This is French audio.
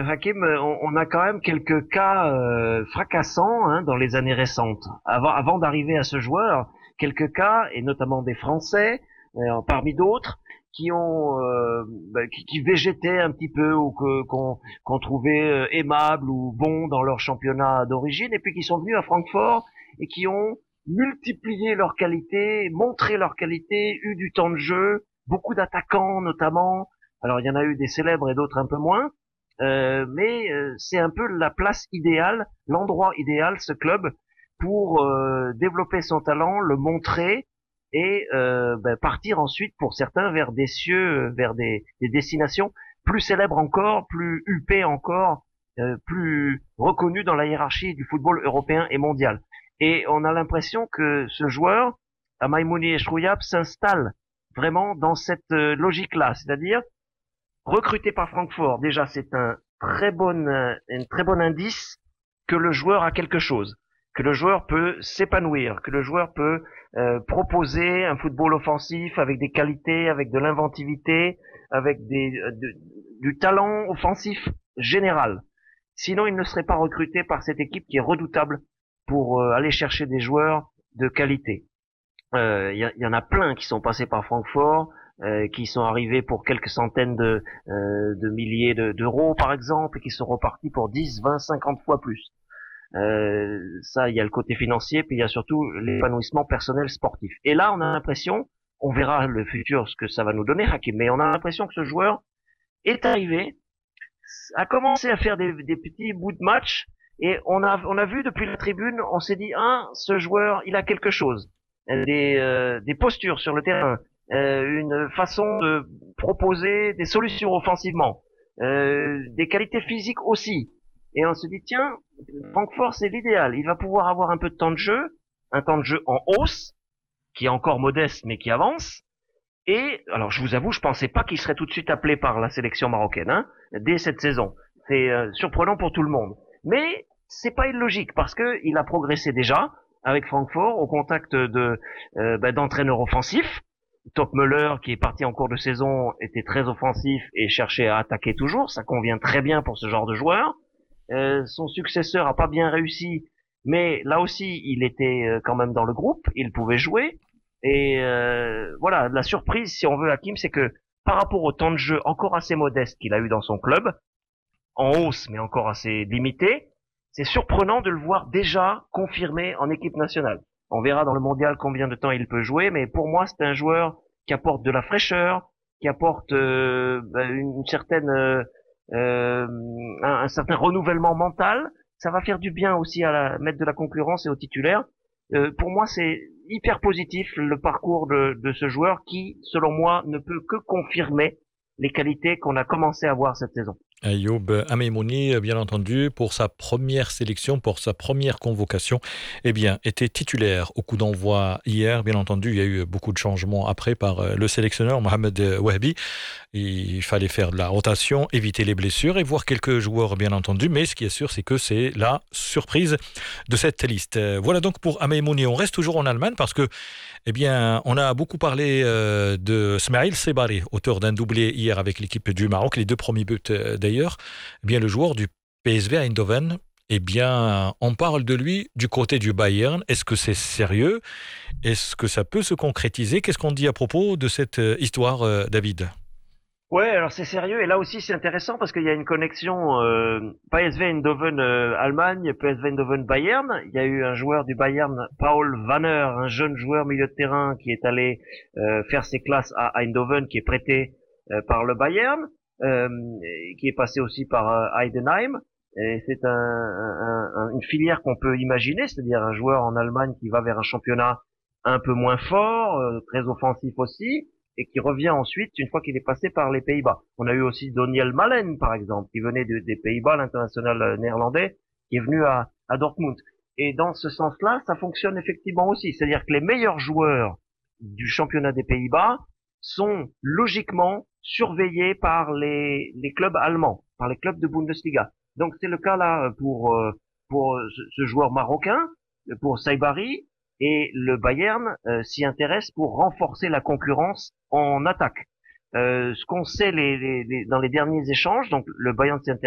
Hakim, on a quand même quelques cas fracassants dans les années récentes. Avant d'arriver à ce joueur, quelques cas, et notamment des Français, parmi d'autres, qui ont qui végétaient un petit peu ou qu'on trouvait aimables ou bons dans leur championnat d'origine, et puis qui sont venus à Francfort et qui ont multiplié leurs qualités, montré leurs qualités, eu du temps de jeu, beaucoup d'attaquants notamment. Alors il y en a eu des célèbres et d'autres un peu moins, mais c'est un peu la place idéale, l'endroit idéal, ce club, pour développer son talent, le montrer et partir ensuite pour certains vers des cieux, vers des destinations plus célèbres encore, plus huppées encore, plus reconnues dans la hiérarchie du football européen et mondial. Et on a l'impression que ce joueur, Maimouni Echrouiab, s'installe vraiment dans cette logique-là, c'est-à-dire recruté par Francfort. Déjà, c'est un très bon indice que le joueur a quelque chose, que le joueur peut s'épanouir, que le joueur peut proposer un football offensif avec des qualités, avec de l'inventivité, avec du talent offensif général. Sinon, il ne serait pas recruté par cette équipe qui est redoutable pour aller chercher des joueurs de qualité. Il y en a plein qui sont passés par Francfort, qui sont arrivés pour quelques centaines de milliers d'euros, par exemple, et qui sont repartis pour 10, 20, 50 fois plus. Ça, il y a le côté financier, puis il y a surtout l'épanouissement personnel sportif. Et là, on a l'impression, on verra le futur, ce que ça va nous donner, Hakim, mais on a l'impression que ce joueur est arrivé, a commencé à faire des petits bouts de match, et on a vu depuis la tribune, on s'est dit, ce joueur, il a quelque chose. Des postures sur le terrain, une façon de proposer des solutions offensivement, des qualités physiques aussi. Et on se dit, tiens, Francfort, c'est l'idéal. Il va pouvoir avoir un peu de temps de jeu, un temps de jeu en hausse, qui est encore modeste, mais qui avance. Et, alors, je vous avoue, je pensais pas qu'il serait tout de suite appelé par la sélection marocaine, dès cette saison. C'est surprenant pour tout le monde. Mais, c'est pas illogique, parce que il a progressé déjà, avec Francfort, au contact d'entraîneurs offensifs. Top Müller, qui est parti en cours de saison, était très offensif et cherchait à attaquer toujours. Ça convient très bien pour ce genre de joueur. Son successeur a pas bien réussi, mais là aussi, il était quand même dans le groupe. Il pouvait jouer. Et voilà, la surprise, si on veut, Hakim, c'est que par rapport au temps de jeu encore assez modeste qu'il a eu dans son club, en hausse, mais encore assez limité, c'est surprenant de le voir déjà confirmé en équipe nationale. On verra dans le mondial combien de temps il peut jouer, mais pour moi, c'est un joueur qui apporte de la fraîcheur, qui apporte une certaine un certain renouvellement mental. Ça va faire du bien aussi à la maître de la concurrence et aux titulaires. Pour moi, c'est hyper positif le parcours de ce joueur qui, selon moi, ne peut que confirmer les qualités qu'on a commencé à voir cette saison. Ayoub Ameimouni, bien entendu, pour sa première sélection, pour sa première convocation, eh bien, était titulaire au coup d'envoi hier. Bien entendu, il y a eu beaucoup de changements après par le sélectionneur Mohamed Wahbi. Il fallait faire de la rotation, éviter les blessures et voir quelques joueurs, bien entendu. Mais ce qui est sûr, c'est que c'est la surprise de cette liste. Voilà donc pour Ameimouni. On reste toujours en Allemagne parce que, eh bien, on a beaucoup parlé de Smaïl Sebari, auteur d'un doublé hier avec l'équipe du Maroc, les 2 premiers buts d'ailleurs. Eh bien, le joueur du PSV Eindhoven, eh bien, on parle de lui du côté du Bayern. Est-ce que c'est sérieux? Est-ce que ça peut se concrétiser? Qu'est-ce qu'on dit à propos de cette histoire, David? Ouais, alors c'est sérieux et là aussi c'est intéressant parce qu'il y a une connexion PSV Eindhoven Allemagne, PSV Eindhoven Bayern. Il y a eu un joueur du Bayern, Paul Wanner, un jeune joueur milieu de terrain qui est allé faire ses classes à Eindhoven, qui est prêté par le Bayern, qui est passé aussi par Heidenheim. Et c'est une filière qu'on peut imaginer, c'est-à-dire un joueur en Allemagne qui va vers un championnat un peu moins fort, très offensif aussi, et qui revient ensuite une fois qu'il est passé par les Pays-Bas. On a eu aussi Daniel Malen, par exemple, qui venait des Pays-Bas, l'international néerlandais, qui est venu à Dortmund. Et dans ce sens-là, ça fonctionne effectivement aussi. C'est-à-dire que les meilleurs joueurs du championnat des Pays-Bas sont logiquement surveillés par les clubs allemands, par les clubs de Bundesliga. Donc c'est le cas là pour ce joueur marocain, pour Saibari, et le Bayern s'y intéresse pour renforcer la concurrence en attaque. Ce qu'on sait dans les derniers échanges, donc le Bayern s'y intéresse